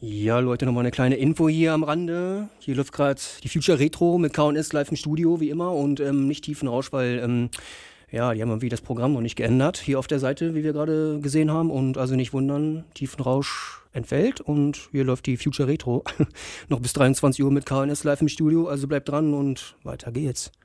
Ja, Leute, nochmal eine kleine Info hier am Rande. Hier läuft gerade die Future Retro mit K&S live im Studio, wie immer, und nicht Tiefenrausch, weil, ja, die haben irgendwie das Programm noch nicht geändert, hier auf der Seite, wie wir gerade gesehen haben. Und also nicht wundern, Tiefenrausch entfällt und hier läuft die Future Retro noch bis 23 Uhr mit K&S live im Studio. Also bleibt dran und weiter geht's.